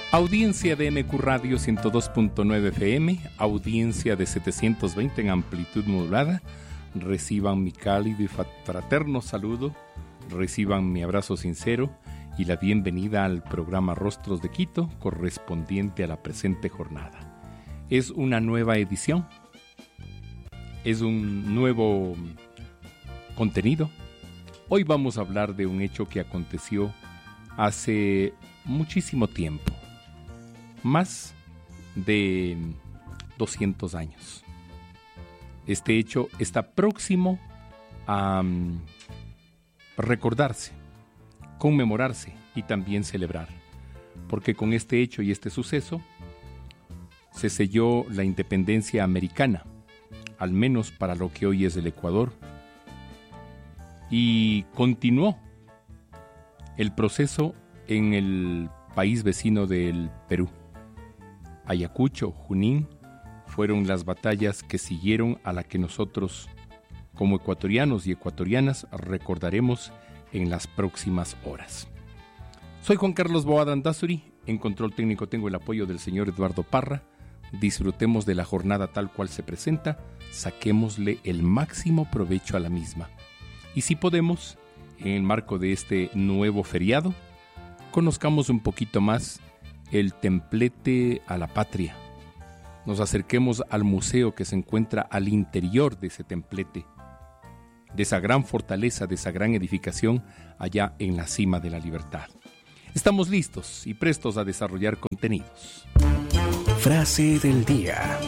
Audiencia de MQ Radio 102.9 FM, audiencia de 720 en amplitud modulada, reciban mi cálido y fraterno saludo, reciban mi abrazo sincero y la bienvenida al programa Rostros de Quito, correspondiente a la presente jornada. Es una nueva edición, es un nuevo contenido. Hoy vamos a hablar de un hecho que aconteció hace muchísimo tiempo. Más de 200 años. Este hecho está próximo a recordarse, conmemorarse y también celebrar, porque con este hecho y este suceso se selló la independencia americana, al menos para lo que hoy es el Ecuador, y continuó el proceso en el país vecino del Perú. Ayacucho, Junín, fueron las batallas que siguieron a la que nosotros, como ecuatorianos y ecuatorianas, recordaremos en las próximas horas. Soy Juan Carlos Boada Andazuri, en control técnico tengo el apoyo del señor Eduardo Parra. Disfrutemos de la jornada tal cual se presenta, saquémosle el máximo provecho a la misma. Y si podemos, en el marco de este nuevo feriado, conozcamos un poquito más el templete a la patria. Nos acerquemos al museo que se encuentra al interior de ese templete, de esa gran fortaleza, de esa gran edificación allá en la cima de la libertad. Estamos listos y prestos a desarrollar contenidos. Frase del día.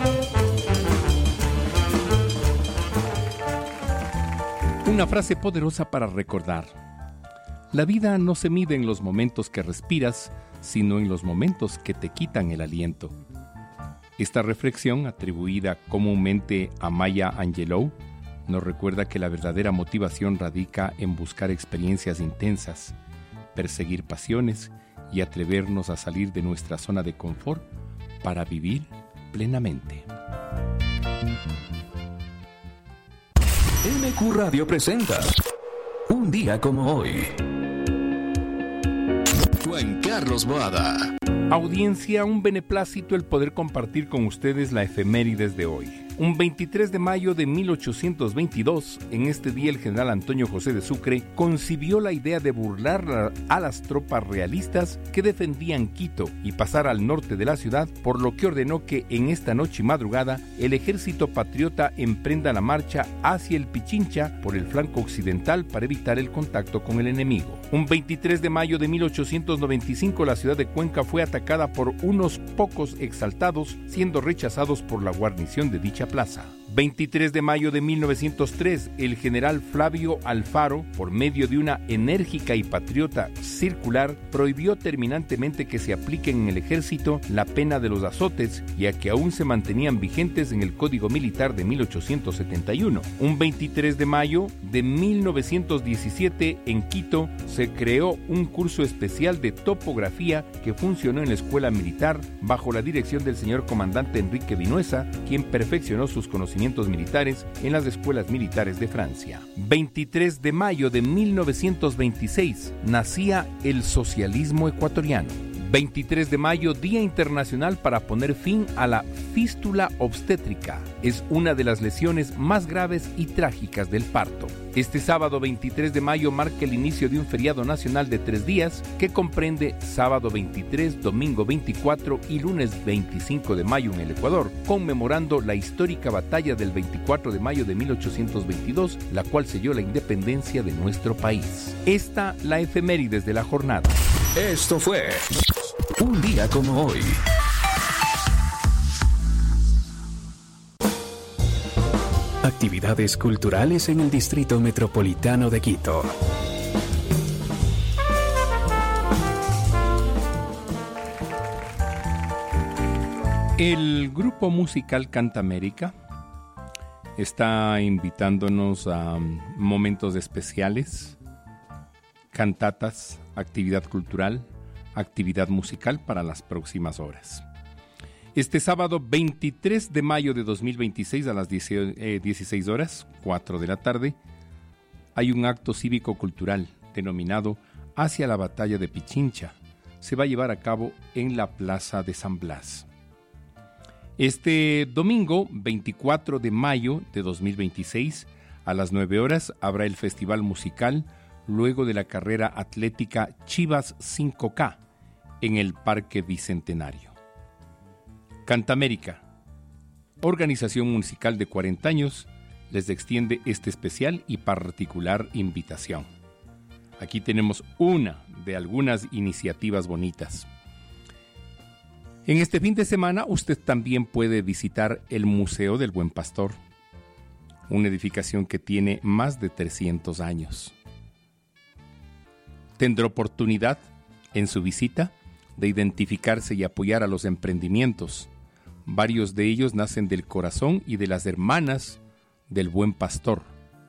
Una frase poderosa para recordar. La vida no se mide en los momentos que respiras, sino en los momentos que te quitan el aliento. Esta reflexión, atribuida comúnmente a Maya Angelou, nos recuerda que la verdadera motivación radica en buscar experiencias intensas, perseguir pasiones y atrevernos a salir de nuestra zona de confort para vivir plenamente. MQ Radio presenta Un día como hoy. Juan Carlos Boada. Audiencia, un beneplácito el poder compartir con ustedes la efemérides de hoy. Un 23 de mayo de 1822, en este día el general Antonio José de Sucre concibió la idea de burlar a las tropas realistas que defendían Quito y pasar al norte de la ciudad, por lo que ordenó que en esta noche y madrugada el ejército patriota emprenda la marcha hacia el Pichincha por el flanco occidental para evitar el contacto con el enemigo. Un 23 de mayo de 1895 la ciudad de Cuenca fue atacada por unos pocos exaltados, siendo rechazados por la guarnición de dicha plaza. 23 de mayo de 1903, el general Flavio Alfaro, por medio de una enérgica y patriota circular, prohibió terminantemente que se aplique en el ejército la pena de los azotes, ya que aún se mantenían vigentes en el Código Militar de 1871. Un 23 de mayo de 1917, en Quito, se creó un curso especial de topografía que funcionó en la Escuela Militar bajo la dirección del señor comandante Enrique Vinuesa, quien perfeccionó sus conocimientos militares en las escuelas militares de Francia. 23 de mayo de 1926 nacía el socialismo ecuatoriano. 23 de mayo, Día Internacional para poner fin a la fístula obstétrica. Es una de las lesiones más graves y trágicas del parto. Este sábado 23 de mayo marca el inicio de un feriado nacional de 3 días que comprende sábado 23, domingo 24 y lunes 25 de mayo en el Ecuador, conmemorando la histórica batalla del 24 de mayo de 1822, la cual selló la independencia de nuestro país. Esta la efemérides de la jornada. Esto fue Un día como hoy. Actividades culturales en el Distrito Metropolitano de Quito. El grupo musical Cantamérica está invitándonos a momentos especiales, cantatas, actividad cultural, actividad musical para las próximas horas. Este sábado 23 de mayo de 2026 a las 16 horas, 4 de la tarde, hay un acto cívico-cultural denominado Hacia la Batalla de Pichincha, se va a llevar a cabo en la Plaza de San Blas. Este domingo, 24 de mayo de 2026, a las 9 horas, habrá el festival musical luego de la carrera atlética Chivas 5K en el Parque Bicentenario. Cantamérica, organización musical de 40 años, les extiende este especial y particular invitación. Aquí tenemos una de algunas iniciativas bonitas. En este fin de semana usted también puede visitar el Museo del Buen Pastor, una edificación que tiene más de 300 años. Tendrá oportunidad en su visita de identificarse y apoyar a los emprendimientos. Varios de ellos nacen del corazón y de las hermanas del Buen Pastor,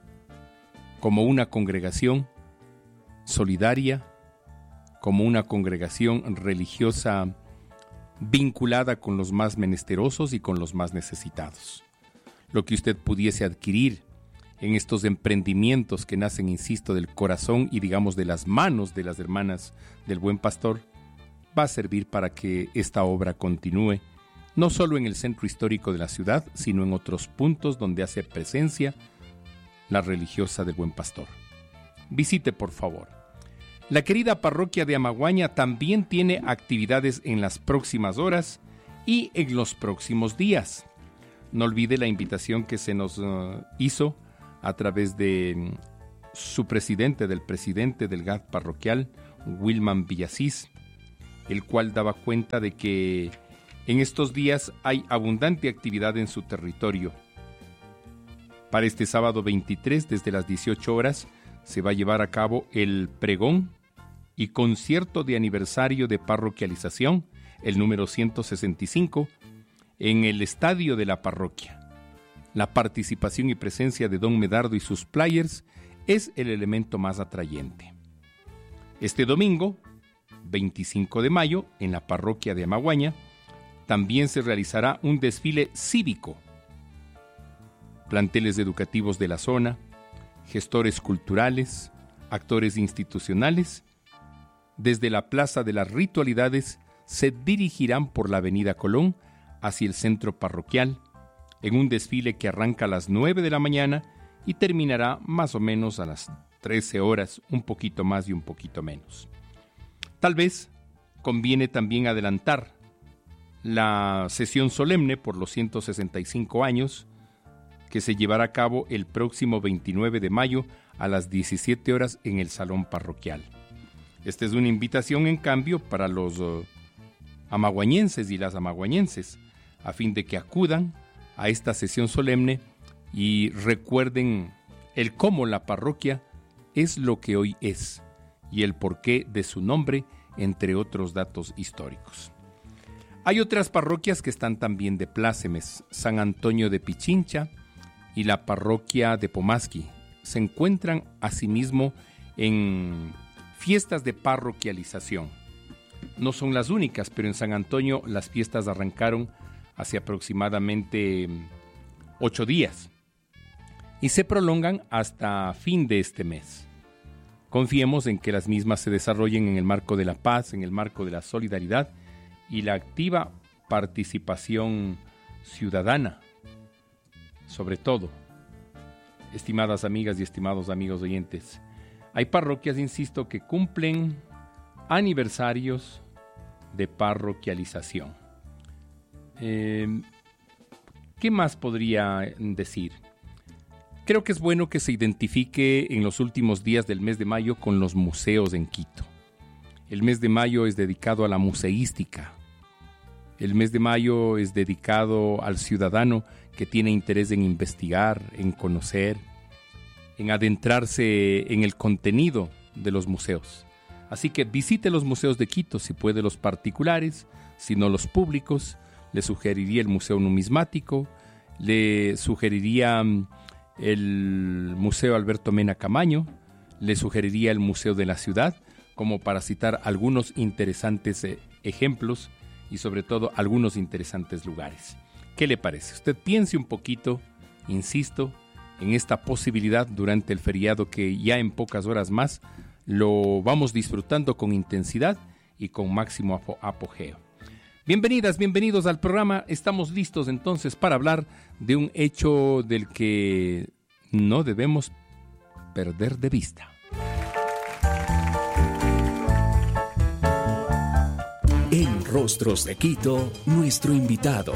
como una congregación solidaria, como una congregación religiosa vinculada con los más menesterosos y con los más necesitados. Lo que usted pudiese adquirir en estos emprendimientos que nacen, insisto, del corazón y digamos de las manos de las hermanas del Buen Pastor, va a servir para que esta obra continúe, no solo en el centro histórico de la ciudad, sino en otros puntos donde hace presencia la religiosa del Buen Pastor. Visite, por favor. La querida parroquia de Amaguaña también tiene actividades en las próximas horas y en los próximos días. No olvide la invitación que se nos hizo a través de su presidente, del presidente del GAD parroquial, Wilman Villasís, el cual daba cuenta de que en estos días hay abundante actividad en su territorio. Para este sábado 23, desde las 18 horas, se va a llevar a cabo el pregón y concierto de aniversario de parroquialización, el número 165, en el estadio de la parroquia. La participación y presencia de Don Medardo y sus players es el elemento más atrayente. Este domingo, 25 de mayo, en la parroquia de Amaguaña, también se realizará un desfile cívico. Planteles educativos de la zona, gestores culturales, actores institucionales, desde la Plaza de las Ritualidades se dirigirán por la Avenida Colón hacia el centro parroquial, en un desfile que arranca a las 9 de la mañana y terminará más o menos a las 13 horas, un poquito más y un poquito menos. Tal vez conviene también adelantar la sesión solemne por los 165 años que se llevará a cabo el próximo 29 de mayo a las 17 horas en el Salón Parroquial. Esta es una invitación, en cambio, para los amaguañenses y las amaguañenses, a fin de que acudan a esta sesión solemne y recuerden el cómo la parroquia es lo que hoy es y el porqué de su nombre, entre otros datos históricos. Hay otras parroquias que están también de plácemes. San Antonio de Pichincha y la parroquia de Pomasqui se encuentran asimismo en fiestas de parroquialización. No son las únicas, pero en San Antonio las fiestas arrancaron hace aproximadamente 8 días y se prolongan hasta fin de este mes. Confiemos en que las mismas se desarrollen en el marco de la paz, en el marco de la solidaridad y la activa participación ciudadana. Sobre todo, estimadas amigas y estimados amigos oyentes, hay parroquias, insisto, que cumplen aniversarios de parroquialización. ¿Qué más podría decir? Creo que es bueno que se identifique en los últimos días del mes de mayo con los museos en Quito. El mes de mayo es dedicado a la museística. El mes de mayo es dedicado al ciudadano que tiene interés en investigar, en conocer, en adentrarse en el contenido de los museos. Así que visite los museos de Quito, si puede los particulares, si no los públicos. Le sugeriría el Museo Numismático, le sugeriría el Museo Alberto Mena Camaño, le sugeriría el Museo de la Ciudad, como para citar algunos interesantes ejemplos y sobre todo algunos interesantes lugares. ¿Qué le parece? Usted piense un poquito, insisto, en esta posibilidad durante el feriado que ya en pocas horas más lo vamos disfrutando con intensidad y con máximo apogeo. Bienvenidas, bienvenidos al programa. Estamos listos entonces para hablar de un hecho del que no debemos perder de vista. En Rostros de Quito, nuestro invitado.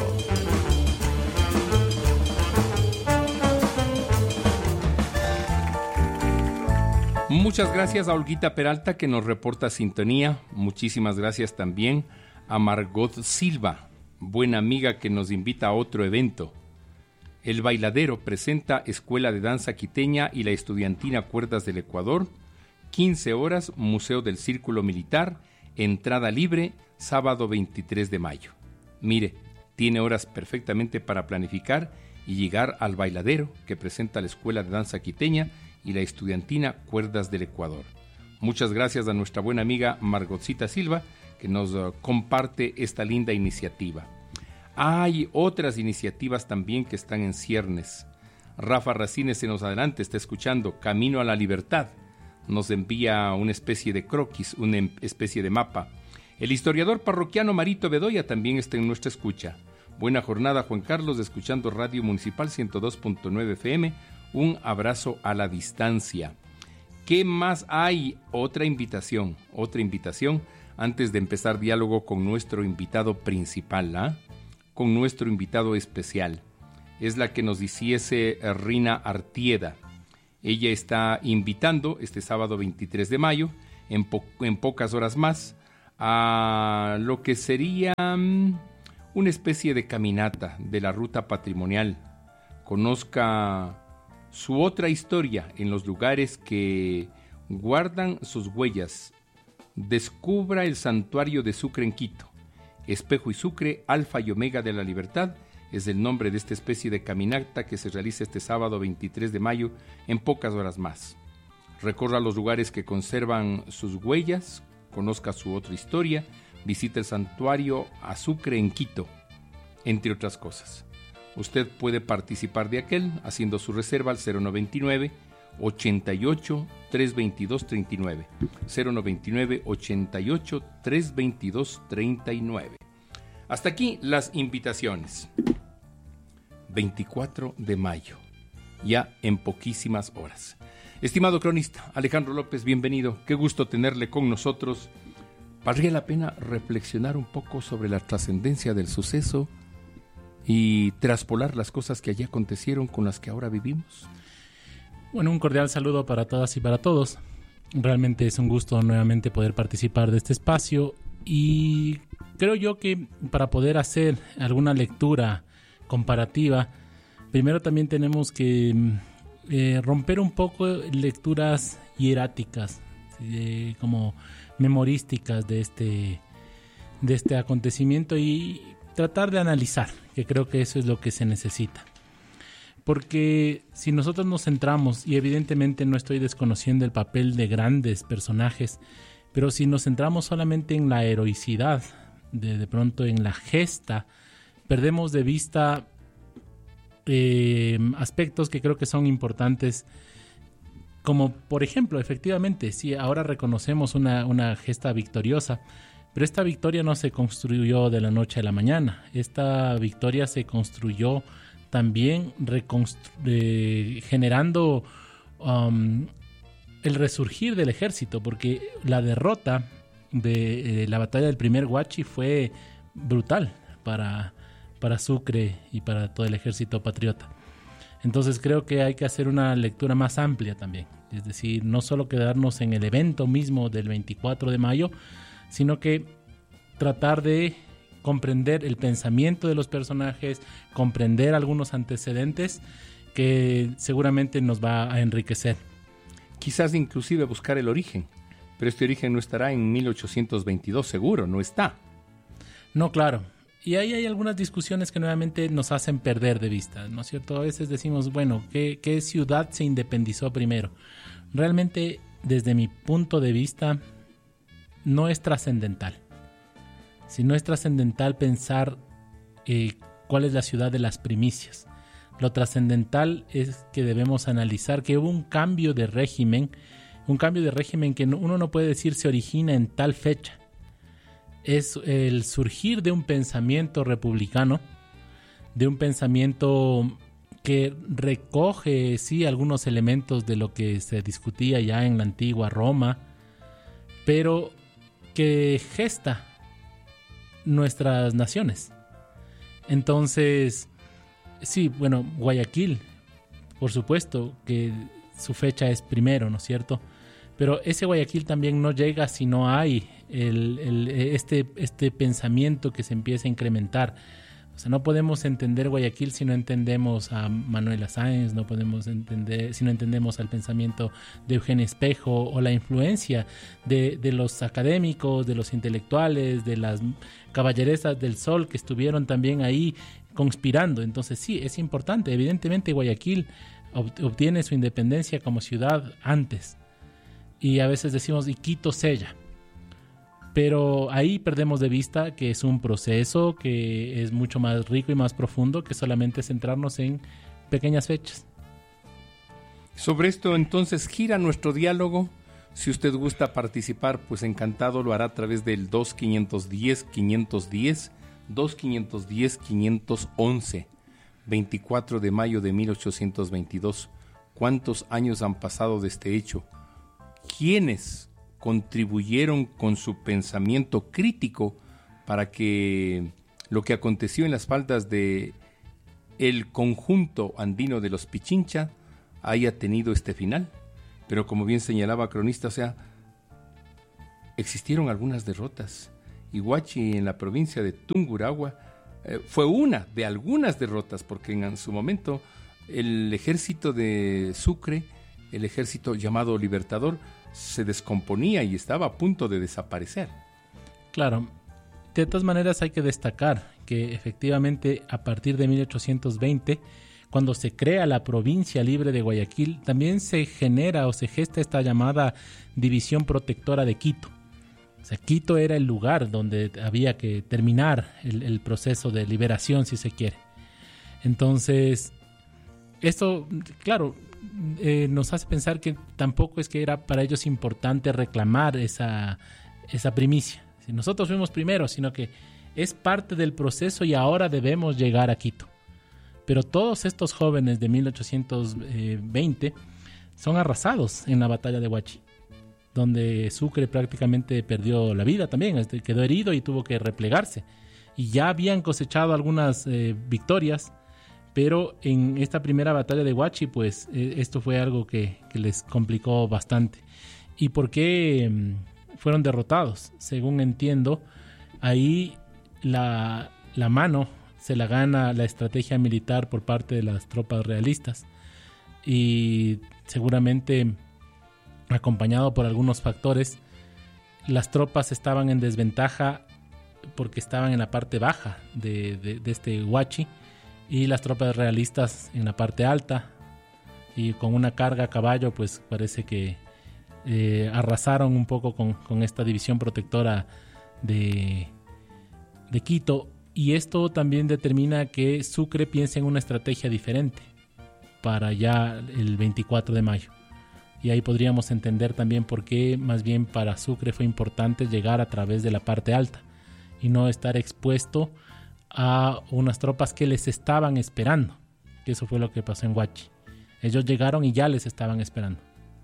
Muchas gracias a Olguita Peralta, que nos reporta sintonía. Muchísimas gracias también a Margot Silva, buena amiga, que nos invita a otro evento. El Bailadero presenta Escuela de Danza Quiteña y la Estudiantina Cuerdas del Ecuador. 15 horas, Museo del Círculo Militar, entrada libre, sábado 23 de mayo. Mire, tiene horas perfectamente para planificar y llegar al Bailadero, que presenta la Escuela de Danza Quiteña y la Estudiantina Cuerdas del Ecuador. Muchas gracias a nuestra buena amiga Margotcita Silva, que nos comparte esta linda iniciativa. Hay otras iniciativas también que están en ciernes. Rafa Racines se nos adelanta, está escuchando Camino a la Libertad. Nos envía una especie de croquis, una especie de mapa. El historiador parroquiano Marito Bedoya también está en nuestra escucha. Buena jornada, Juan Carlos, escuchando Radio Municipal 102.9 FM. Un abrazo a la distancia. ¿Qué más hay? Otra invitación antes de empezar diálogo con nuestro invitado principal, con nuestro invitado especial. Es la que nos hiciese Rina Artieda. Ella está invitando este sábado 23 de mayo, en pocas horas más, a lo que sería una especie de caminata de la ruta patrimonial. Conozca su otra historia en los lugares que guardan sus huellas. Descubra el santuario de Sucre en Quito. Espejo y Sucre, Alfa y Omega de la Libertad, es el nombre de esta especie de caminata que se realiza este sábado 23 de mayo en pocas horas más. Recorra los lugares que conservan sus huellas, conozca su otra historia, visita el santuario a Sucre en Quito, entre otras cosas. Usted puede participar de aquel haciendo su reserva al 099 88 322 39. 099 88 322 39. Hasta aquí las invitaciones. 24 de mayo, ya en poquísimas horas. Estimado cronista Alejandro López, bienvenido. Qué gusto tenerle con nosotros. ¿Valdría la pena reflexionar un poco sobre la trascendencia del suceso y traspolar las cosas que allí acontecieron con las que ahora vivimos? Bueno, un cordial saludo para todas y para todos. Realmente es un gusto nuevamente poder participar de este espacio y creo yo que para poder hacer alguna lectura comparativa, primero también tenemos que romper un poco lecturas hieráticas, como memorísticas de este acontecimiento y tratar de analizar, que creo que eso es lo que se necesita. Porque si nosotros nos centramos, y evidentemente no estoy desconociendo el papel de grandes personajes, pero si nos centramos solamente en la heroicidad, de pronto en la gesta, perdemos de vista aspectos que creo que son importantes, como por ejemplo, efectivamente, sí, ahora reconocemos una gesta victoriosa, pero esta victoria no se construyó de la noche a la mañana. Esta victoria se construyó también generando el resurgir del ejército, porque la derrota de la batalla del primer Huachi fue brutal para Sucre y para todo el ejército patriota. Entonces creo que hay que hacer una lectura más amplia también, es decir, no solo quedarnos en el evento mismo del 24 de mayo, sino que tratar de comprender el pensamiento de los personajes, comprender algunos antecedentes que seguramente nos va a enriquecer. Quizás inclusive buscar el origen, pero este origen no estará en 1822, seguro, no está. No, claro. Y ahí hay algunas discusiones que nuevamente nos hacen perder de vista, ¿no es cierto? A veces decimos, bueno, ¿qué ciudad se independizó primero? Realmente, desde mi punto de vista, no es trascendental. Si no es trascendental pensar cuál es la ciudad de las primicias. Lo trascendental es que debemos analizar que hubo un cambio de régimen que uno no puede decir se origina en tal fecha, es el surgir de un pensamiento republicano, de un pensamiento que recoge, sí, algunos elementos de lo que se discutía ya en la antigua Roma, pero que gesta nuestras naciones. Entonces, sí, bueno, Guayaquil, por supuesto que su fecha es primero, ¿no es cierto? Pero ese Guayaquil también no llega si no hay este pensamiento que se empieza a incrementar. O sea, no podemos entender Guayaquil si no entendemos a Manuela Sáenz, no podemos entender si no entendemos al pensamiento de Eugenio Espejo o la influencia de los académicos, de los intelectuales, de las caballeresas del sol que estuvieron también ahí conspirando. Entonces sí, es importante. Evidentemente Guayaquil obtiene su independencia como ciudad antes. Y a veces decimos, y Quito sella. Pero ahí perdemos de vista que es un proceso que es mucho más rico y más profundo que solamente centrarnos en pequeñas fechas. Sobre esto entonces gira nuestro diálogo. Si usted gusta participar, pues encantado, lo hará a través del 2510-510, 2510-511, 24 de mayo de 1822. ¿Cuántos años han pasado de este hecho? ¿Quiénes contribuyeron con su pensamiento crítico para que lo que aconteció en las faldas de el conjunto andino de los Pichincha haya tenido este final? Pero como bien señalaba Cronista, o sea, existieron algunas derrotas. Y Huachi en la provincia de Tungurahua fue una de algunas derrotas, porque en su momento el ejército de Sucre, el ejército llamado Libertador, se descomponía y estaba a punto de desaparecer. Claro, de todas maneras hay que destacar que efectivamente a partir de 1820, cuando se crea la provincia libre de Guayaquil, también se genera o se gesta esta llamada división protectora de Quito. O sea, Quito era el lugar donde había que terminar el proceso de liberación, si se quiere. Entonces, esto, claro, nos hace pensar que tampoco es que era para ellos importante reclamar esa primicia. Si nosotros fuimos primero, sino que es parte del proceso y ahora debemos llegar a Quito. Pero todos estos jóvenes de 1820 son arrasados en la batalla de Huachi, donde Sucre prácticamente perdió la vida también, quedó herido y tuvo que replegarse. Y ya habían cosechado algunas victorias, pero en esta primera batalla de Huachi, pues esto fue algo que les complicó bastante. ¿Y por qué fueron derrotados? Según entiendo, ahí la mano se la gana la estrategia militar por parte de las tropas realistas. Y seguramente, acompañado por algunos factores, las tropas estaban en desventaja porque estaban en la parte baja de este Huachi, y las tropas realistas en la parte alta, y con una carga a caballo, pues parece que arrasaron un poco con esta división protectora de Quito, y esto también determina que Sucre piense en una estrategia diferente para ya el 24 de mayo. Y ahí podríamos entender también por qué más bien para Sucre fue importante llegar a través de la parte alta y no estar expuesto a unas tropas que les estaban esperando, que eso fue lo que pasó en Huachi. Ellos llegaron y ya les estaban esperando.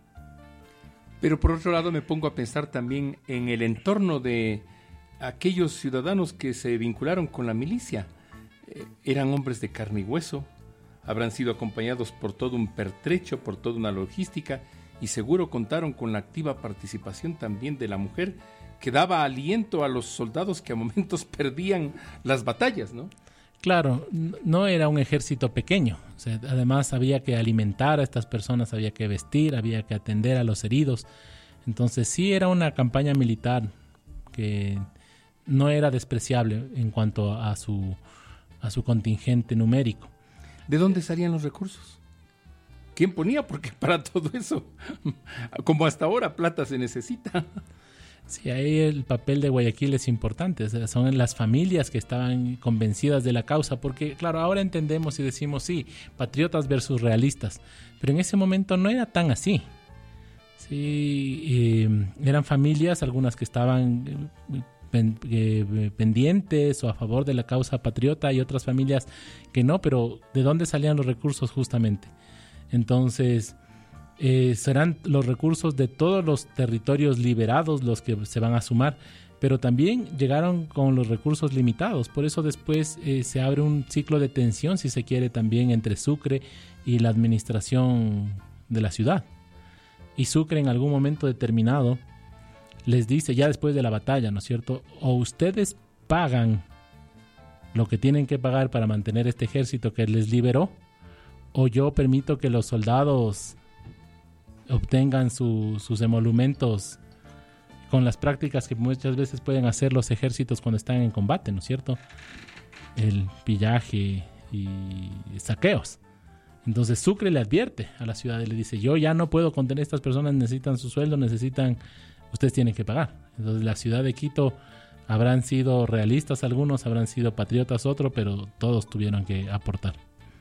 Pero por otro lado me pongo a pensar también en el entorno de aquellos ciudadanos que se vincularon con la milicia. Eran hombres de carne y hueso, habrán sido acompañados por todo un pertrecho, por toda una logística, y seguro contaron con la activa participación también de la mujer, que daba aliento a los soldados que a momentos perdían las batallas, ¿no? Claro, no era un ejército pequeño. O sea, además había que alimentar a estas personas, había que vestir, había que atender a los heridos. Entonces sí era una campaña militar que no era despreciable en cuanto a su contingente numérico. ¿De dónde salían los recursos? ¿Quién ponía? Porque para todo eso, como hasta ahora, plata se necesita. Sí, ahí el papel de Guayaquil es importante. O sea, son las familias que estaban convencidas de la causa, porque claro, ahora entendemos y decimos sí, patriotas versus realistas, pero en ese momento no era tan así. Sí, eran familias, algunas que estaban pendientes o a favor de la causa patriota y otras familias que no, pero ¿de dónde salían los recursos justamente? Entonces, serán los recursos de todos los territorios liberados los que se van a sumar, pero también llegaron con los recursos limitados. Por eso después se abre un ciclo de tensión, si se quiere, también entre Sucre y la administración de la ciudad. Y Sucre en algún momento determinado les dice, ya después de la batalla, ¿no es cierto? O ustedes pagan lo que tienen que pagar para mantener este ejército que les liberó, o yo permito que los soldados obtengan sus emolumentos con las prácticas que muchas veces pueden hacer los ejércitos cuando están en combate, ¿no es cierto? El pillaje y saqueos. Entonces Sucre le advierte a la ciudad y le dice, yo ya no puedo contener a estas personas, necesitan su sueldo, ustedes tienen que pagar. Entonces la ciudad de Quito habrán sido realistas algunos, habrán sido patriotas otros, pero todos tuvieron que aportar.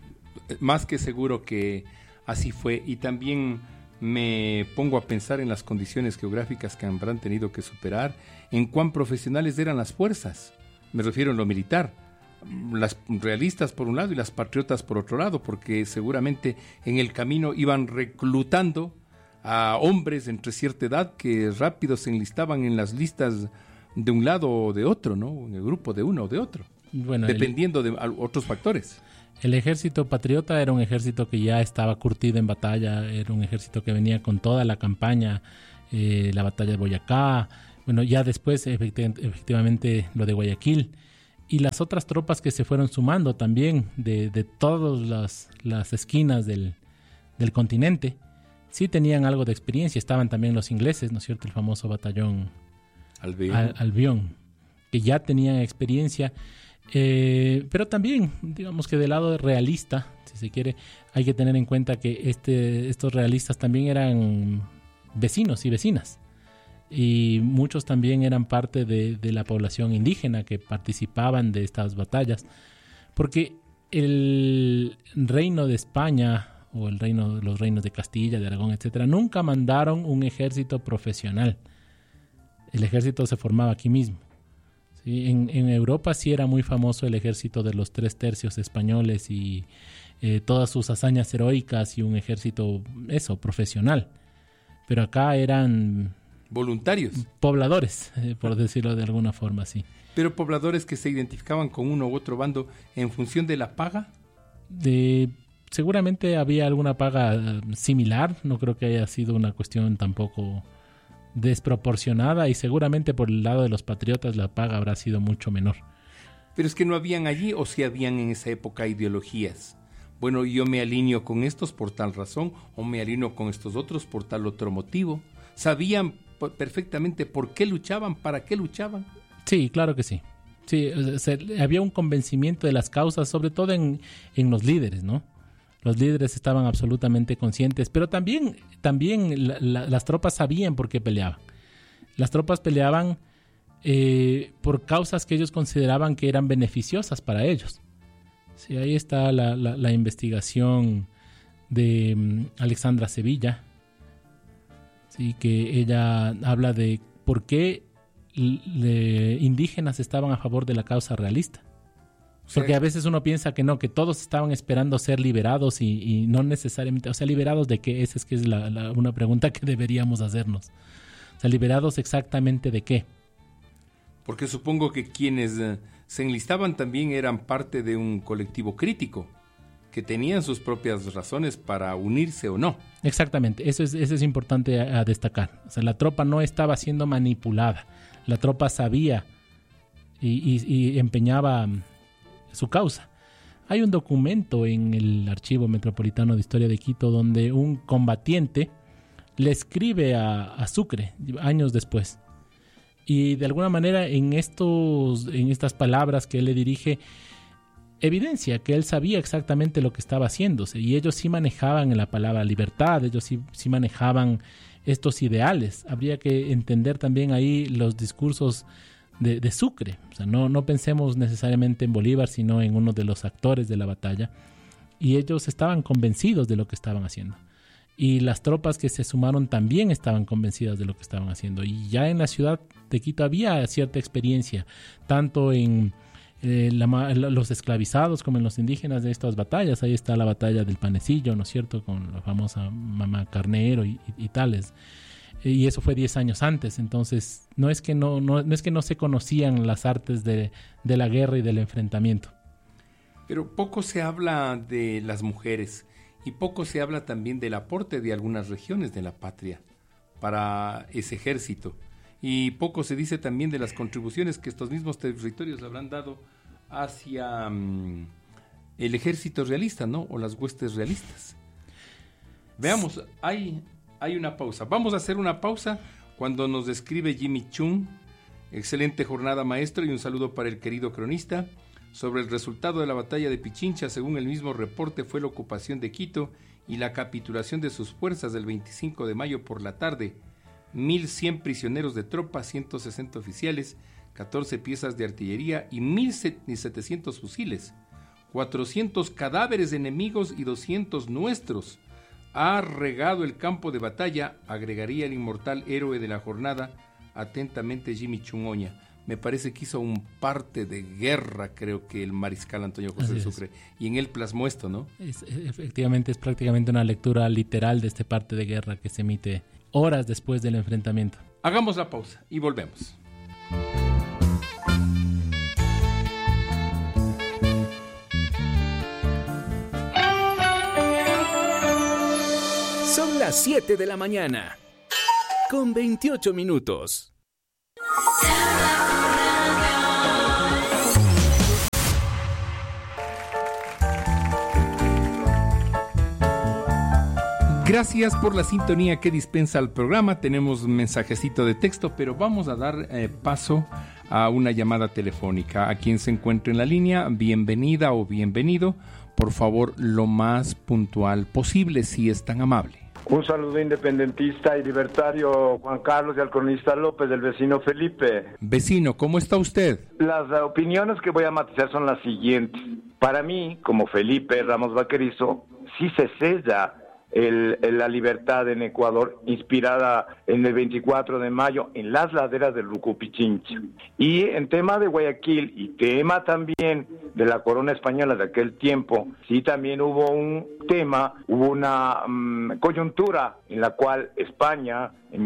Más que seguro que así fue, y también me pongo a pensar en las condiciones geográficas que habrán tenido que superar, en cuán profesionales eran las fuerzas, me refiero en lo militar, las realistas por un lado y las patriotas por otro lado, porque seguramente en el camino iban reclutando a hombres entre cierta edad que rápido se enlistaban en las listas de un lado o de otro, ¿no? En el grupo de uno o de otro, bueno, dependiendo de otros factores. El ejército patriota era un ejército que ya estaba curtido en batalla, era un ejército que venía con toda la campaña, la batalla de Boyacá, bueno, ya después efectivamente lo de Guayaquil, y las otras tropas que se fueron sumando también de todas las esquinas del continente, sí tenían algo de experiencia. Estaban también los ingleses, ¿no es cierto? El famoso batallón Albión, que ya tenían experiencia. Pero también, digamos que del lado realista, si se quiere, hay que tener en cuenta que estos realistas también eran vecinos y vecinas, y muchos también eran parte de la población indígena que participaban de estas batallas, porque el reino de España o los reinos de Castilla, de Aragón, etcétera, nunca mandaron un ejército profesional. El ejército se formaba aquí mismo. Sí, en Europa sí era muy famoso el ejército de los 3 tercios españoles y todas sus hazañas heroicas y un ejército, profesional. Pero acá eran voluntarios, pobladores, por decirlo de alguna forma, sí. Pero pobladores que se identificaban con uno u otro bando en función de la paga. Seguramente había alguna paga similar, no creo que haya sido una cuestión tampoco desproporcionada, y seguramente por el lado de los patriotas la paga habrá sido mucho menor. Pero es que no habían allí, o si habían en esa época ideologías. Bueno, yo me alineo con estos por tal razón, o me alineo con estos otros por tal otro motivo. ¿Sabían perfectamente por qué luchaban, para qué luchaban? Sí, claro que sí. Sí, había un convencimiento de las causas, sobre todo en los líderes, ¿no? Los líderes estaban absolutamente conscientes, pero también las tropas sabían por qué peleaban. Las tropas peleaban por causas que ellos consideraban que eran beneficiosas para ellos. Sí, ahí está la investigación de Alexandra Sevilla, sí, que ella habla de por qué indígenas estaban a favor de la causa realista. Porque a veces uno piensa que no, que todos estaban esperando ser liberados y no necesariamente, o sea, ¿liberados de qué? Esa es una pregunta que deberíamos hacernos. O sea, ¿liberados exactamente de qué? Porque supongo que quienes se enlistaban también eran parte de un colectivo crítico, que tenían sus propias razones para unirse o no. Exactamente, eso es importante a destacar. O sea, la tropa no estaba siendo manipulada, la tropa sabía y empeñaba su causa. Hay un documento en el Archivo Metropolitano de Historia de Quito donde un combatiente le escribe a Sucre años después, y de alguna manera en estas palabras que él le dirige evidencia que él sabía exactamente lo que estaba haciéndose, y ellos sí manejaban la palabra libertad, ellos sí manejaban estos ideales. Habría que entender también ahí los discursos de Sucre. O sea, no pensemos necesariamente en Bolívar, sino en uno de los actores de la batalla, y ellos estaban convencidos de lo que estaban haciendo. y las tropas que se sumaron también estaban convencidas de lo que estaban haciendo. Y ya en la ciudad de Quito había cierta experiencia, tanto en los esclavizados como en los indígenas de estas batallas. Ahí está la batalla del Panecillo, ¿no es cierto?, con la famosa Mamá Carnero y tales. Y eso fue 10 años antes. Entonces no es que no se conocían las artes de la guerra y del enfrentamiento. Pero poco se habla de las mujeres y poco se habla también del aporte de algunas regiones de la patria para ese ejército. Y poco se dice también de las contribuciones que estos mismos territorios habrán dado hacia el ejército realista, ¿no? O las huestes realistas. Veamos, hay una pausa. Vamos a hacer una pausa cuando nos describe Jimmy Chung. Excelente jornada, maestro, y un saludo para el querido cronista. Sobre el resultado de la batalla de Pichincha, según el mismo reporte, fue la ocupación de Quito y la capitulación de sus fuerzas del 25 de mayo por la tarde. 1.100 prisioneros de tropa, 160 oficiales, 14 piezas de artillería y 1.700 fusiles, 400 cadáveres de enemigos y 200 nuestros. Ha regado el campo de batalla, agregaría el inmortal héroe de la jornada, atentamente Jimmy Chungoña. Me parece que hizo un parte de guerra, creo que el mariscal Antonio José de Sucre, y en él plasmó esto, ¿no? Efectivamente, es prácticamente una lectura literal de este parte de guerra que se emite horas después del enfrentamiento. Hagamos la pausa y volvemos. Son las 7 de la mañana, con 28 minutos. Gracias por la sintonía que dispensa al programa. Tenemos un mensajecito de texto, pero vamos a dar paso a una llamada telefónica. A quien se encuentre en la línea, bienvenida o bienvenido. Por favor, lo más puntual posible, si es tan amable. Un saludo independentista y libertario, Juan Carlos, y al cronista López, del vecino Felipe. Vecino, ¿cómo está usted? Las opiniones que voy a matizar son las siguientes. Para mí, como Felipe Ramos Vaquerizo, sí se sella la libertad en Ecuador, inspirada en el 24 de mayo en las laderas del Rucu Pichincha. Y en tema de Guayaquil y tema también de la corona española de aquel tiempo, sí también hubo una coyuntura en la cual España en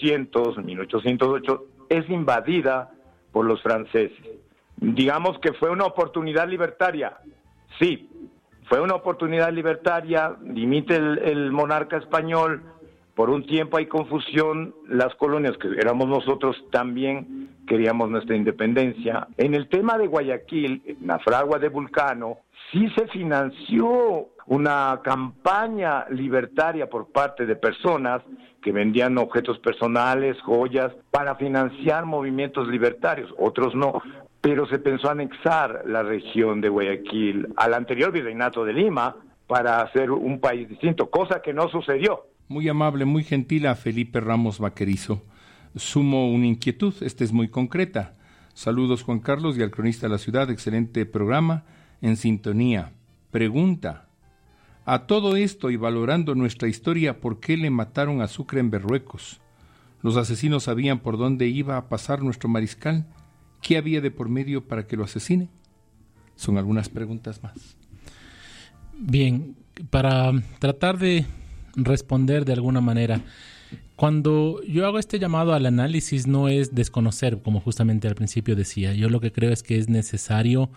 1808 es invadida por los franceses. Digamos que fue una oportunidad libertaria, sí. Fue una oportunidad libertaria, dimite el monarca español, por un tiempo hay confusión, las colonias que éramos nosotros también queríamos nuestra independencia. En el tema de Guayaquil, en la fragua de Vulcano, sí se financió una campaña libertaria por parte de personas que vendían objetos personales, joyas, para financiar movimientos libertarios, otros no. Pero se pensó anexar la región de Guayaquil al anterior virreinato de Lima para hacer un país distinto, cosa que no sucedió. Muy amable, muy gentil a Felipe Ramos Vaquerizo. Sumo una inquietud, esta es muy concreta. Saludos, Juan Carlos, y al cronista de la ciudad, excelente programa, en sintonía. Pregunta, a todo esto y valorando nuestra historia, ¿por qué le mataron a Sucre en Berruecos? ¿Los asesinos sabían por dónde iba a pasar nuestro mariscal? ¿Qué había de por medio para que lo asesinen? Son algunas preguntas más. Bien, para tratar de responder de alguna manera, cuando yo hago este llamado al análisis no es desconocer, como justamente al principio decía. Yo lo que creo es que es necesario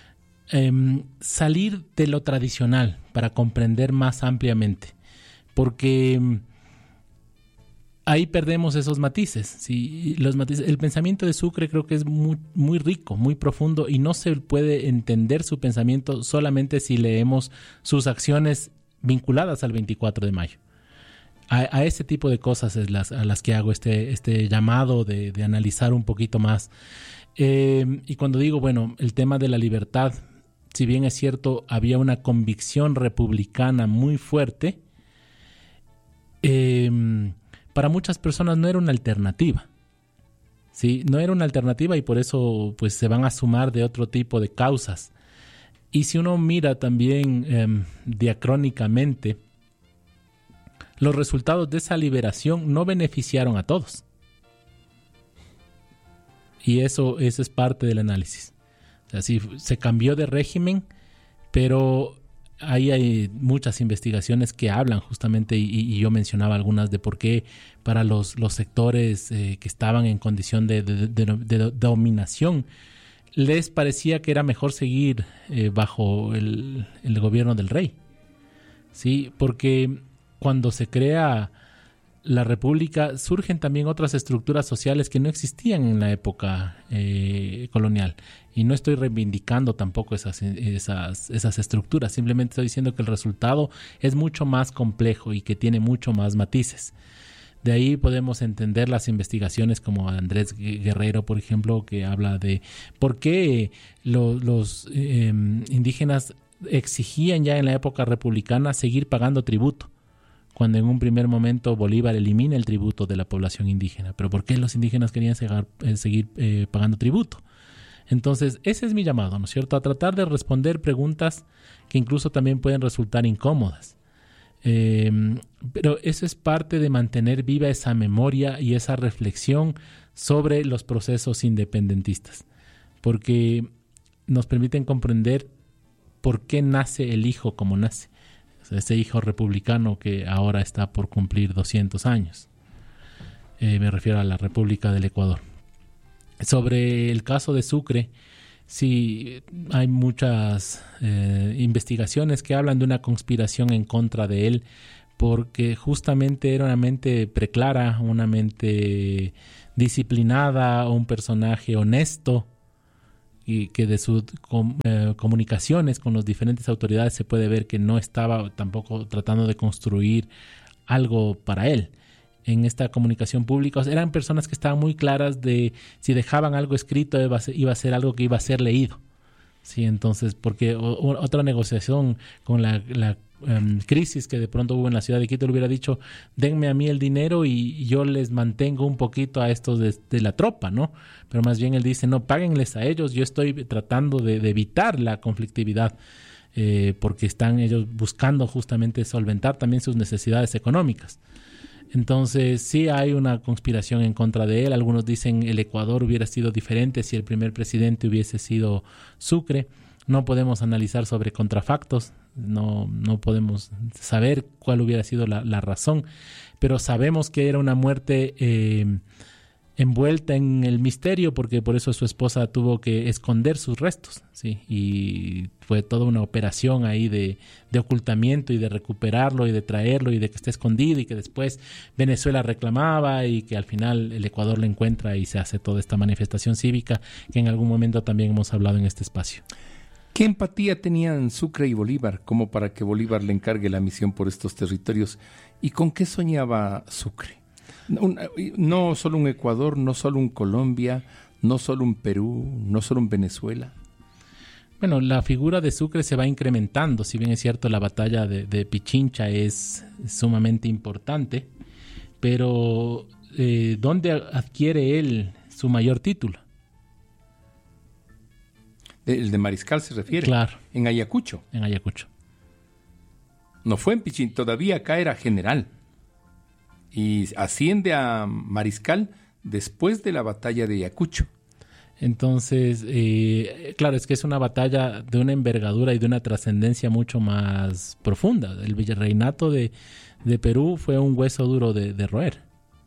salir de lo tradicional para comprender más ampliamente, porque ahí perdemos esos matices. ¿Sí? El pensamiento de Sucre creo que es muy, muy rico, muy profundo, y no se puede entender su pensamiento solamente si leemos sus acciones vinculadas al 24 de mayo. A ese tipo de cosas es a las que hago este llamado de analizar un poquito más. Y cuando digo, bueno, el tema de la libertad, si bien es cierto, había una convicción republicana muy fuerte, para muchas personas no era una alternativa. ¿Sí? No era una alternativa, y por eso pues se van a sumar de otro tipo de causas. Y si uno mira también diacrónicamente los resultados de esa liberación no beneficiaron a todos. Y eso es parte del análisis. O sea, sí, se cambió de régimen, pero ahí hay muchas investigaciones que hablan justamente, y yo mencionaba algunas, de por qué para los sectores que estaban en condición de dominación les parecía que era mejor seguir bajo el gobierno del rey. Sí, porque cuando se crea la república surgen también otras estructuras sociales que no existían en la época colonial, y no estoy reivindicando tampoco esas estructuras, simplemente estoy diciendo que el resultado es mucho más complejo y que tiene mucho más matices. De ahí podemos entender las investigaciones como Andrés Guerrero, por ejemplo, que habla de por qué los indígenas exigían ya en la época republicana seguir pagando tributo, cuando en un primer momento Bolívar elimina el tributo de la población indígena. Pero ¿por qué los indígenas querían seguir pagando tributo? Entonces, ese es mi llamado, ¿no es cierto?, a tratar de responder preguntas que incluso también pueden resultar incómodas. Pero eso es parte de mantener viva esa memoria y esa reflexión sobre los procesos independentistas, porque nos permiten comprender por qué nace el hijo como nace. Ese hijo republicano que ahora está por cumplir 200 años. Me refiero a la República del Ecuador. Sobre el caso de Sucre, sí, hay muchas investigaciones que hablan de una conspiración en contra de él, porque justamente era una mente preclara, una mente disciplinada, un personaje honesto, y que de sus comunicaciones con las diferentes autoridades se puede ver que no estaba tampoco tratando de construir algo para él. En esta comunicación pública eran personas que estaban muy claras de si dejaban algo escrito iba a ser algo que iba a ser leído. Sí, entonces, porque otra negociación con la crisis que de pronto hubo en la ciudad de Quito, le hubiera dicho, denme a mí el dinero y yo les mantengo un poquito a estos de la tropa, ¿no? Pero más bien él dice, no, páguenles a ellos, yo estoy tratando de evitar la conflictividad, porque están ellos buscando justamente solventar también sus necesidades económicas. Entonces sí hay una conspiración en contra de él. Algunos dicen el Ecuador hubiera sido diferente si el primer presidente hubiese sido Sucre. No podemos analizar sobre contrafactos, no podemos saber cuál hubiera sido la razón, pero sabemos que era una muerte envuelta en el misterio, porque por eso su esposa tuvo que esconder sus restos, ¿sí? Y fue toda una operación ahí de ocultamiento y de recuperarlo y de traerlo y de que esté escondido, y que después Venezuela reclamaba y que al final el Ecuador lo encuentra y se hace toda esta manifestación cívica que en algún momento también hemos hablado en este espacio. ¿Qué empatía tenían Sucre y Bolívar como para que Bolívar le encargue la misión por estos territorios? ¿Y con qué soñaba Sucre? No solo un Ecuador, no solo un Colombia, no solo un Perú, no solo un Venezuela. Bueno, la figura de Sucre se va incrementando. Si bien es cierto, la batalla de Pichincha es sumamente importante, pero ¿dónde adquiere él su mayor título? El de mariscal se refiere. Claro. En Ayacucho. En Ayacucho. No fue en Pichincha, todavía acá era general. Y asciende a mariscal después de la batalla de Ayacucho. Entonces, claro, es que es una batalla de una envergadura y de una trascendencia mucho más profunda. El virreinato de Perú fue un hueso duro de roer.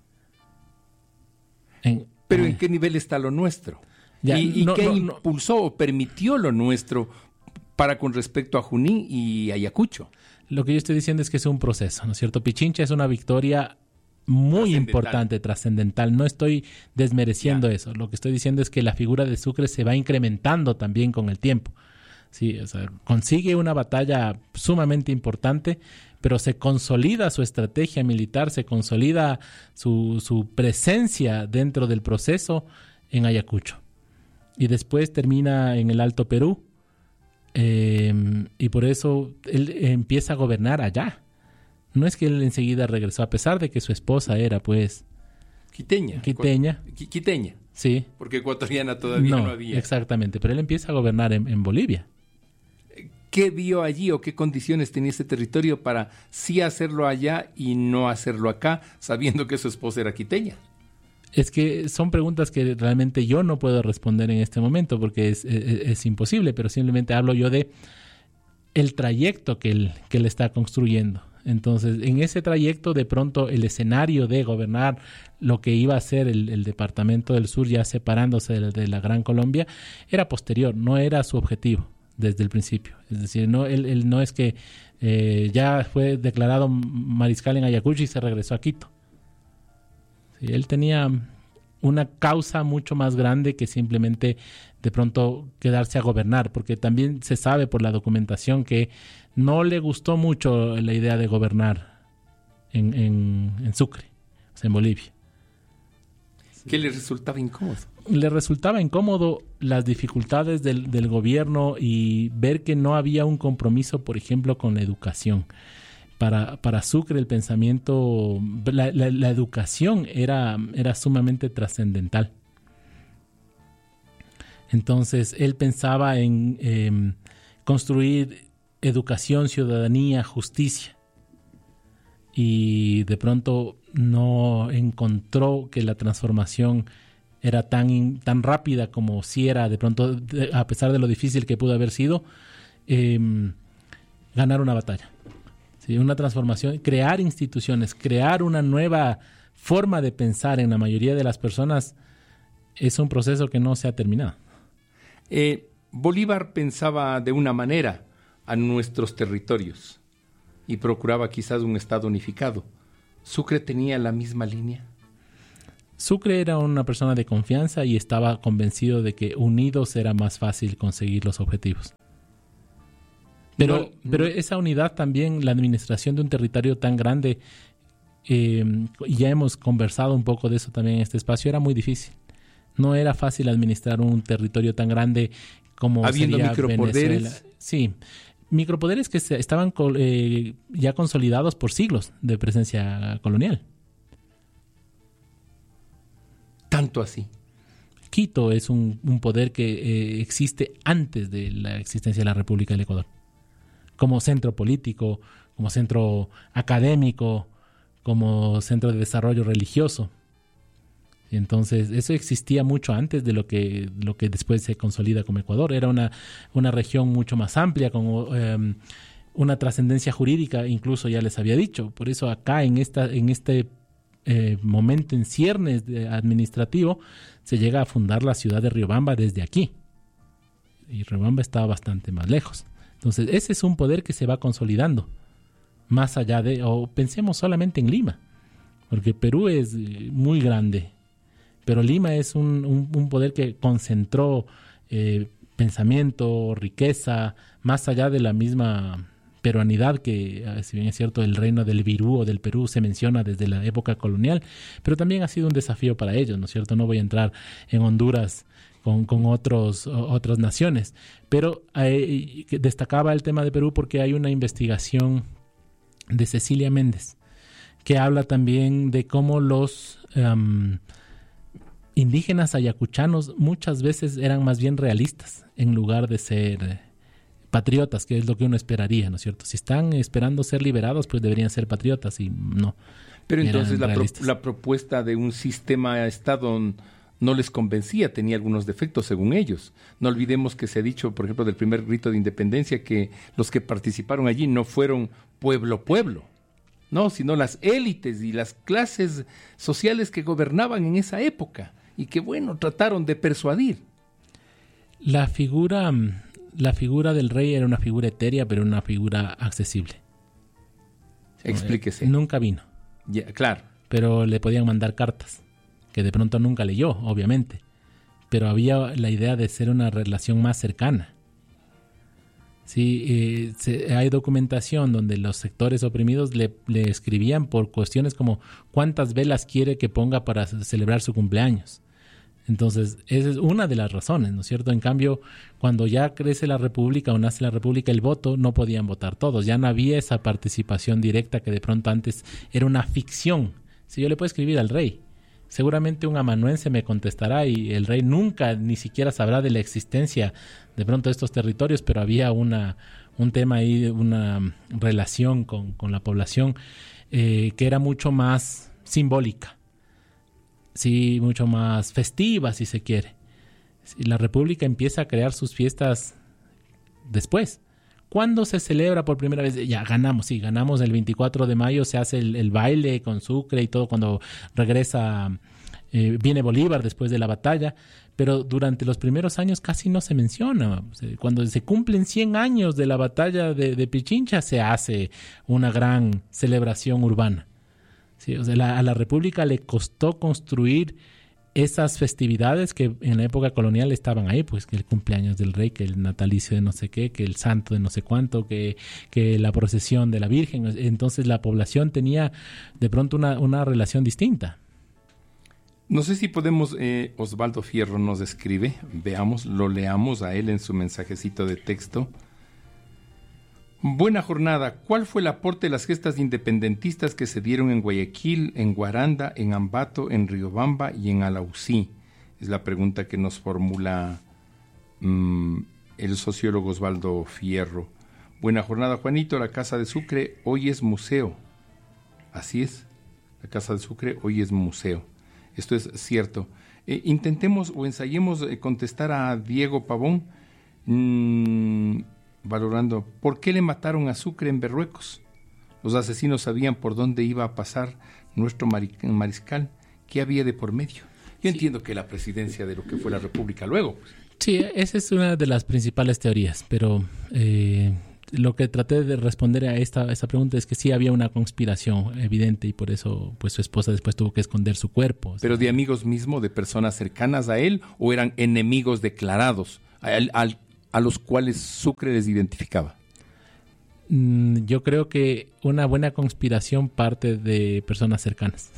Pero ¿en qué nivel está lo nuestro? Ya, ¿Y qué impulsó o permitió lo nuestro para con respecto a Junín y Ayacucho? Lo que yo estoy diciendo es que es un proceso, ¿no es cierto? Pichincha es una victoria muy importante, trascendental. No estoy desmereciendo eso. Lo que estoy diciendo es que la figura de Sucre se va incrementando también con el tiempo. Sí, o sea, consigue una batalla sumamente importante, pero se consolida su estrategia militar, se consolida su presencia dentro del proceso en Ayacucho. Y después termina en el Alto Perú, y por eso él empieza a gobernar allá. No es que él enseguida regresó, a pesar de que su esposa era, pues... Quiteña. Sí. Porque ecuatoriana todavía no había. Exactamente, pero él empieza a gobernar en Bolivia. ¿Qué vio allí o qué condiciones tenía ese territorio para sí hacerlo allá y no hacerlo acá, sabiendo que su esposa era quiteña? Es que son preguntas que realmente yo no puedo responder en este momento porque es imposible, pero simplemente hablo yo de el trayecto que él está construyendo. Entonces, en ese trayecto, de pronto, el escenario de gobernar lo que iba a ser el Departamento del Sur, ya separándose de la Gran Colombia, era posterior, no era su objetivo desde el principio. Es decir, no, él no es que ya fue declarado mariscal en Ayacucho y se regresó a Quito. Sí, él tenía una causa mucho más grande que simplemente de pronto quedarse a gobernar, porque también se sabe por la documentación que no le gustó mucho la idea de gobernar en Sucre, o sea, en Bolivia. ¿Qué le resultaba incómodo? Le resultaba incómodo las dificultades del gobierno y ver que no había un compromiso, por ejemplo, con la educación. Para Sucre el pensamiento, la educación era sumamente trascendental. Entonces él pensaba en construir educación, ciudadanía, justicia. Y de pronto no encontró que la transformación era tan rápida como si era, de pronto, a pesar de lo difícil que pudo haber sido, ganar una batalla. ¿Sí? Una transformación, crear instituciones, crear una nueva forma de pensar en la mayoría de las personas es un proceso que no se ha terminado. Bolívar pensaba de una manera a nuestros territorios y procuraba quizás un Estado unificado. ¿Sucre tenía la misma línea? Sucre era una persona de confianza y estaba convencido de que unidos era más fácil conseguir los objetivos. Pero esa unidad también, la administración de un territorio tan grande, y ya hemos conversado un poco de eso también en este espacio, era muy difícil. No era fácil administrar un territorio tan grande como habiendo sería micropoderes. Venezuela. Sí, micropoderes que estaban ya consolidados por siglos de presencia colonial. Tanto así. Quito es un poder que existe antes de la existencia de la República del Ecuador. Como centro político, como centro académico, como centro de desarrollo religioso. Y entonces eso existía mucho antes de lo que después se consolida como Ecuador. Era una región mucho más amplia, con una trascendencia jurídica, incluso ya les había dicho. Por eso acá en este momento en ciernes administrativo se llega a fundar la ciudad de Riobamba desde aquí. Y Riobamba estaba bastante más lejos. Entonces ese es un poder que se va consolidando. Más allá o pensemos solamente en Lima, porque Perú es muy grande. Pero Lima es un poder que concentró pensamiento, riqueza, más allá de la misma peruanidad que, si bien es cierto, el reino del Virú o del Perú se menciona desde la época colonial, pero también ha sido un desafío para ellos, ¿no es cierto? No voy a entrar en Honduras con otras naciones, pero destacaba el tema de Perú porque hay una investigación de Cecilia Méndez que habla también de cómo los indígenas ayacuchanos muchas veces eran más bien realistas en lugar de ser patriotas, que es lo que uno esperaría, ¿no es cierto? Si están esperando ser liberados, pues deberían ser patriotas y no. Pero entonces la propuesta de un sistema-estado no les convencía, tenía algunos defectos según ellos. No olvidemos que se ha dicho, por ejemplo, del primer grito de independencia, que los que participaron allí no fueron pueblo, no, sino las élites y las clases sociales que gobernaban en esa época y que, bueno, trataron de persuadir. La figura del rey era una figura etérea, pero una figura accesible. Explíquese. Nunca vino. Ya, claro. Pero le podían mandar cartas, que de pronto nunca leyó, obviamente. Pero había la idea de ser una relación más cercana. Sí, hay documentación donde los sectores oprimidos le escribían por cuestiones como cuántas velas quiere que ponga para celebrar su cumpleaños. Entonces, esa es una de las razones, ¿no es cierto? En cambio, cuando ya crece la República o nace la República, el voto no podían votar todos. Ya no había esa participación directa que de pronto antes era una ficción. Si yo le puedo escribir al rey, seguramente un amanuense me contestará y el rey nunca ni siquiera sabrá de la existencia de pronto de estos territorios, pero había una un tema ahí, una relación con la población que era mucho más simbólica, sí, mucho más festiva, si se quiere. Sí, la República empieza a crear sus fiestas después. ¿Cuándo se celebra por primera vez? Ya ganamos, sí, ganamos el 24 de mayo, se hace el baile con Sucre y todo cuando regresa, viene Bolívar después de la batalla, pero durante los primeros años casi no se menciona. Cuando se cumplen 100 años de la batalla de Pichincha se hace una gran celebración urbana. Sí, o sea, a la República le costó construir esas festividades que en la época colonial estaban ahí, pues que el cumpleaños del rey, que el natalicio de no sé qué, que el santo de no sé cuánto, que la procesión de la Virgen. Entonces la población tenía de pronto una relación distinta. No sé si podemos, Osvaldo Fierro nos escribe, veamos, lo leamos a él en su mensajecito de texto. Buena jornada. ¿Cuál fue el aporte de las gestas independentistas que se dieron en Guayaquil, en Guaranda, en Ambato, en Riobamba y en Alausí? Es la pregunta que nos formula el sociólogo Osvaldo Fierro. Buena jornada, Juanito. La Casa de Sucre hoy es museo. Así es. La Casa de Sucre hoy es museo. Esto es cierto. Intentemos o ensayemos contestar a Diego Pavón. Valorando, ¿por qué le mataron a Sucre en Berruecos? Los asesinos sabían por dónde iba a pasar nuestro mariscal. ¿Qué había de por medio? Yo entiendo que la presidencia de lo que fue la República luego. Pues. Sí, esa es una de las principales teorías, pero lo que traté de responder a esta pregunta es que sí había una conspiración evidente y por eso pues su esposa después tuvo que esconder su cuerpo. ¿Pero de amigos mismos, de personas cercanas a él, o eran enemigos declarados a los cuales Sucre les identificaba? Yo creo que una buena conspiración parte de personas cercanas.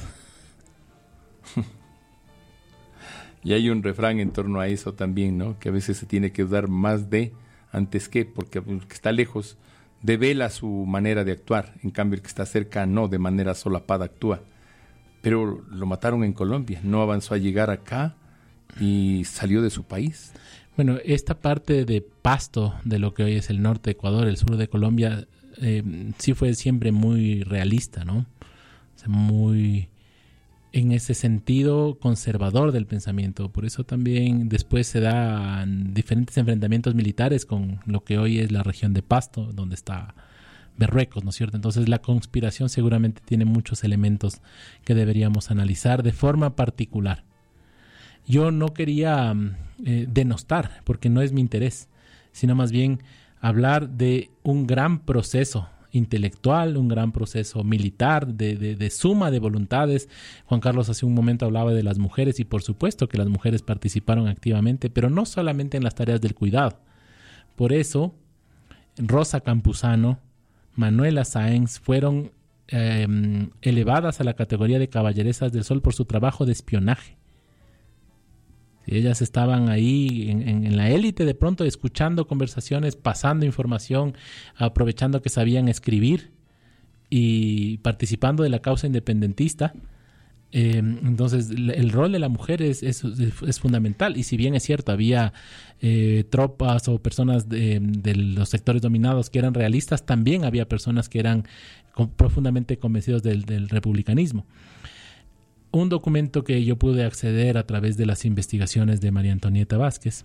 Y hay un refrán en torno a eso también, ¿no? Que a veces se tiene que dudar más de antes que, porque el que está lejos devela su manera de actuar, en cambio el que está cerca no, de manera solapada actúa. Pero lo mataron en Colombia, no avanzó a llegar acá y salió de su país. Bueno, esta parte de Pasto, de lo que hoy es el norte de Ecuador, el sur de Colombia, sí fue siempre muy realista, ¿no? O sea, muy, en ese sentido, conservador del pensamiento. Por eso también después se dan diferentes enfrentamientos militares con lo que hoy es la región de Pasto, donde está Berruecos, ¿no es cierto? Entonces la conspiración seguramente tiene muchos elementos que deberíamos analizar de forma particular. Yo no quería denostar, porque no es mi interés, sino más bien hablar de un gran proceso intelectual, un gran proceso militar, de suma de voluntades. Juan Carlos hace un momento hablaba de las mujeres y por supuesto que las mujeres participaron activamente, pero no solamente en las tareas del cuidado. Por eso, Rosa Campuzano, Manuela Sáenz fueron elevadas a la categoría de caballeresas del sol por su trabajo de espionaje. Ellas estaban ahí en la élite de pronto escuchando conversaciones, pasando información, aprovechando que sabían escribir y participando de la causa independentista. Entonces el rol de la mujer es fundamental, y si bien es cierto había tropas o personas de los sectores dominados que eran realistas, también había personas que eran profundamente convencidos del republicanismo. Un documento que yo pude acceder a través de las investigaciones de María Antonieta Vázquez,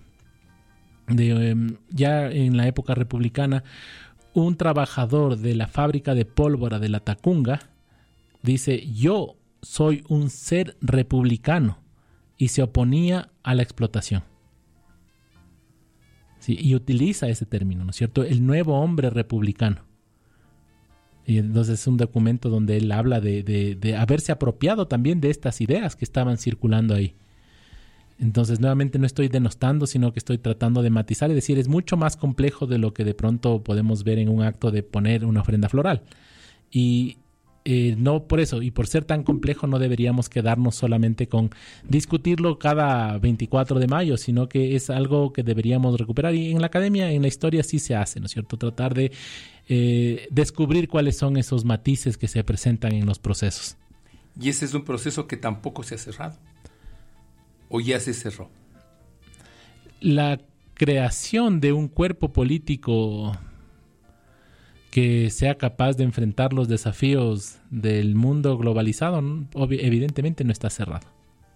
ya en la época republicana, un trabajador de la fábrica de pólvora de La Tacunga dice: yo soy un ser republicano, y se oponía a la explotación. Sí, y utiliza ese término, ¿no es cierto? El nuevo hombre republicano. Y entonces es un documento donde él habla de haberse apropiado también de estas ideas que estaban circulando ahí. Entonces nuevamente no estoy denostando, sino que estoy tratando de matizar y decir, es mucho más complejo de lo que de pronto podemos ver en un acto de poner una ofrenda floral. Y no por eso, y por ser tan complejo, no deberíamos quedarnos solamente con discutirlo cada 24 de mayo, sino que es algo que deberíamos recuperar. Y en la academia, en la historia sí se hace, ¿no es cierto? Tratar de descubrir cuáles son esos matices que se presentan en los procesos. Y ese es un proceso que tampoco se ha cerrado. ¿O ya se cerró? La creación de un cuerpo político que sea capaz de enfrentar los desafíos del mundo globalizado, evidentemente no está cerrado.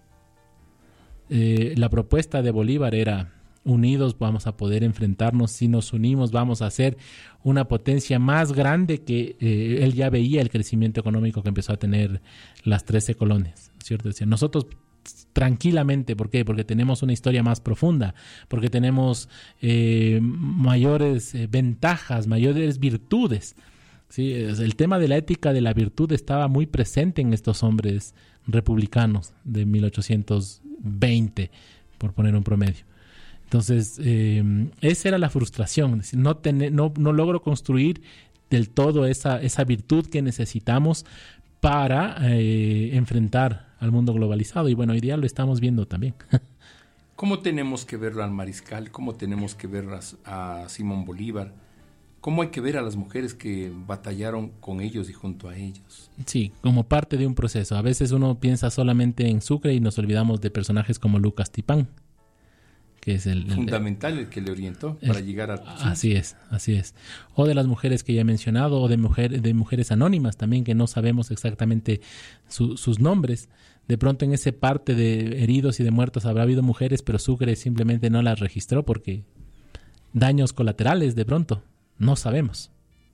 La propuesta de Bolívar era: unidos vamos a poder enfrentarnos, si nos unimos vamos a ser una potencia más grande que él ya veía el crecimiento económico que empezó a tener las 13 colonias, ¿cierto? Decía, nosotros tranquilamente, ¿por qué? Porque tenemos una historia más profunda, porque tenemos mayores ventajas, mayores virtudes, ¿sí? El tema de la ética de la virtud estaba muy presente en estos hombres republicanos de 1820, por poner un promedio. Entonces, esa era la frustración, no logro construir del todo esa virtud que necesitamos para enfrentar al mundo globalizado. Y bueno, hoy día lo estamos viendo también. ¿Cómo tenemos que verlo al Mariscal? ¿Cómo tenemos que ver a Simón Bolívar? ¿Cómo hay que ver a las mujeres que batallaron con ellos y junto a ellos? Sí, como parte de un proceso. A veces uno piensa solamente en Sucre y nos olvidamos de personajes como Lucas Tipán, que es el fundamental, el que le orientó para llegar a... Así es. O de las mujeres que ya he mencionado, o de mujeres anónimas también, que no sabemos exactamente sus nombres. De pronto en ese parte de heridos y de muertos habrá habido mujeres, pero Sucre simplemente no las registró porque daños colaterales de pronto, no sabemos.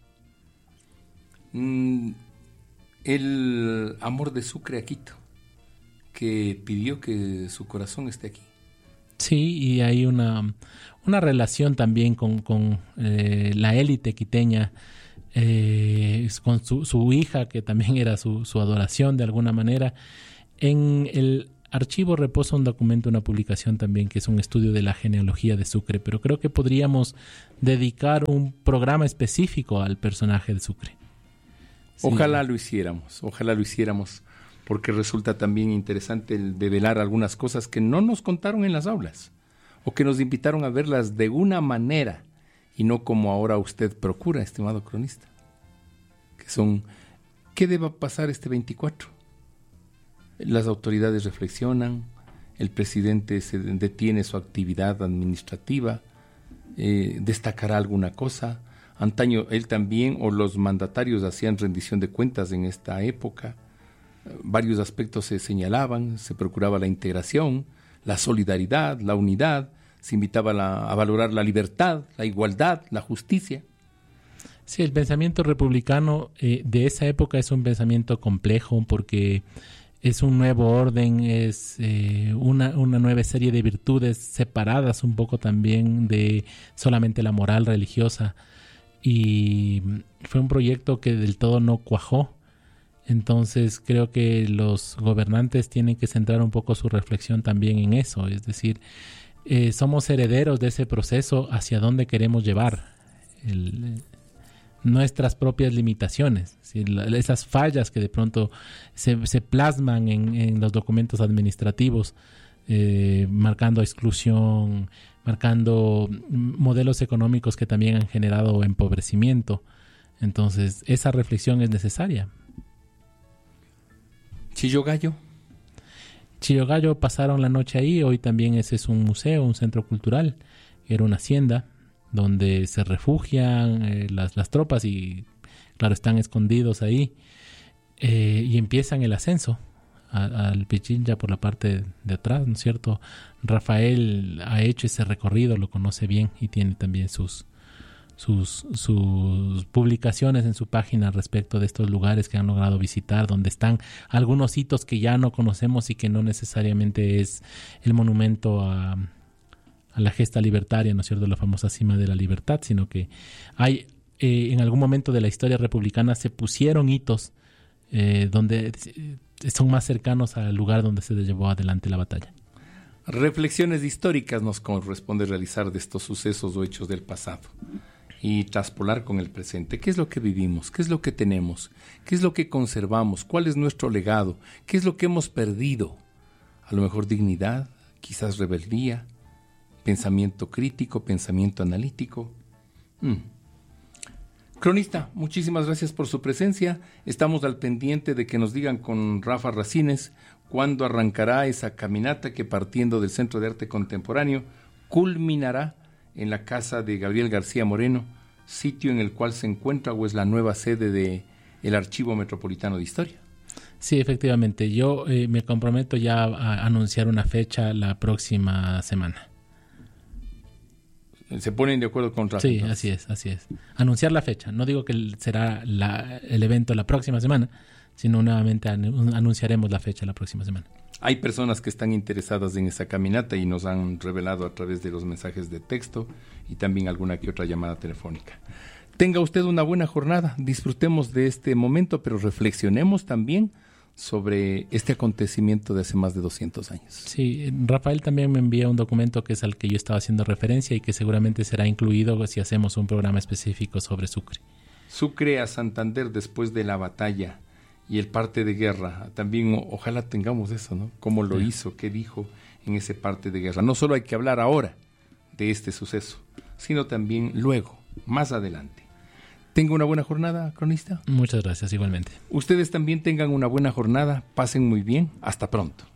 El amor de Sucre a Quito, que pidió que su corazón esté aquí. Sí, y hay una relación también con la élite quiteña, con su hija, que también era su adoración de alguna manera. En el archivo reposa un documento, una publicación también, que es un estudio de la genealogía de Sucre, pero creo que podríamos dedicar un programa específico al personaje de Sucre. Sí. Ojalá lo hiciéramos, porque resulta también interesante el develar algunas cosas que no nos contaron en las aulas o que nos invitaron a verlas de una manera y no como ahora usted procura, estimado cronista, que son: ¿qué debe pasar este 24? Las autoridades reflexionan, el presidente se detiene su actividad administrativa, destacará alguna cosa. Antaño él también, o los mandatarios, hacían rendición de cuentas en esta época. Varios aspectos se señalaban, se procuraba la integración, la solidaridad, la unidad, se invitaba a valorar la libertad, la igualdad, la justicia. Sí, el pensamiento republicano de esa época es un pensamiento complejo porque es un nuevo orden, es una nueva serie de virtudes separadas un poco también de solamente la moral religiosa, y fue un proyecto que del todo no cuajó. Entonces creo que los gobernantes tienen que centrar un poco su reflexión también en eso, es decir, somos herederos de ese proceso, hacia dónde queremos llevar nuestras propias limitaciones, ¿sí? Esas fallas que de pronto se plasman en los documentos administrativos, marcando exclusión, marcando modelos económicos que también han generado empobrecimiento. Entonces esa reflexión es necesaria. Chillogallo pasaron la noche ahí. Hoy también ese es un museo, un centro cultural. Era una hacienda donde se refugian las tropas y, claro, están escondidos ahí. Y empiezan el ascenso al Pichincha por la parte de atrás, ¿no es cierto? Rafael ha hecho ese recorrido, lo conoce bien y tiene también sus publicaciones en su página respecto de estos lugares que han logrado visitar, donde están algunos hitos que ya no conocemos y que no necesariamente es el monumento a la gesta libertaria, ¿no es cierto?, la famosa cima de la libertad, sino que hay en algún momento de la historia republicana se pusieron hitos donde son más cercanos al lugar donde se llevó adelante la batalla. Reflexiones históricas nos corresponde realizar de estos sucesos o hechos del pasado y traspolar con el presente. ¿Qué es lo que vivimos? ¿Qué es lo que tenemos? ¿Qué es lo que conservamos? ¿Cuál es nuestro legado? ¿Qué es lo que hemos perdido? A lo mejor dignidad, quizás rebeldía, pensamiento crítico, pensamiento analítico. Cronista, muchísimas gracias por su presencia. Estamos al pendiente de que nos digan con Rafa Racines cuándo arrancará esa caminata que, partiendo del Centro de Arte Contemporáneo, culminará en la casa de Gabriel García Moreno, sitio en el cual se encuentra o es la nueva sede del Archivo Metropolitano de Historia. Sí, efectivamente. Yo me comprometo ya a anunciar una fecha la próxima semana. ¿Se ponen de acuerdo con Rafa? Sí, así es. Anunciar la fecha. No digo que será el evento la próxima semana, sino nuevamente anunciaremos la fecha la próxima semana. Hay personas que están interesadas en esa caminata y nos han revelado a través de los mensajes de texto y también alguna que otra llamada telefónica. Tenga usted una buena jornada, disfrutemos de este momento, pero reflexionemos también sobre este acontecimiento de hace más de 200 años. Sí, Rafael también me envía un documento que es al que yo estaba haciendo referencia y que seguramente será incluido si hacemos un programa específico sobre Sucre. Sucre a Santander después de la batalla y el parte de guerra. También ojalá tengamos eso, ¿no? Cómo lo hizo, qué dijo en ese parte de guerra. No solo hay que hablar ahora de este suceso, sino también luego, más adelante. Tenga una buena jornada, cronista. Muchas gracias, igualmente. Ustedes también tengan una buena jornada, pasen muy bien, hasta pronto.